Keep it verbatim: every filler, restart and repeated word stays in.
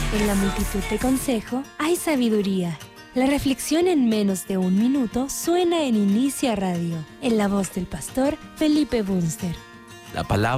En la multitud de consejo hay sabiduría. La reflexión en menos de un minuto suena en Inicia Radio, en la voz del pastor Felipe Bunster. La palabra